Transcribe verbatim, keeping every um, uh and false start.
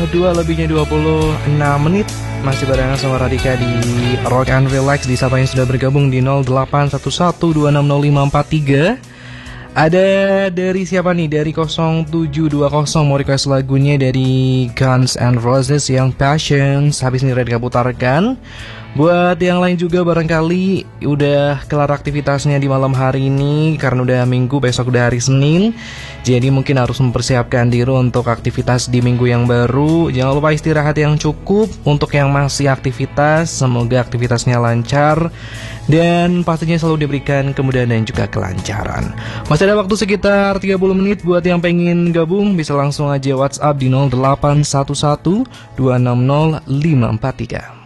dua lebihnya dua puluh enam menit. Masih barengan sama Radika di Rock and Relax. Di siapa yang sudah bergabung di nol delapan satu satu dua enam nol lima empat tiga. Ada dari siapa nih? Dari nol tujuh dua nol mau request lagunya dari Guns N' Roses yang Passions. Habis ini Radika putarkan. Buat yang lain juga barangkali udah kelar aktivitasnya di malam hari ini karena udah minggu, besok udah hari Senin. Jadi mungkin harus mempersiapkan diri untuk aktivitas di minggu yang baru. Jangan lupa istirahat yang cukup. Untuk yang masih aktivitas, semoga aktivitasnya lancar dan pastinya selalu diberikan kemudahan dan juga kelancaran. Masih ada waktu sekitar tiga puluh menit buat yang pengen gabung. Bisa langsung aja WhatsApp di nol delapan satu satu dua enam nol lima empat tiga.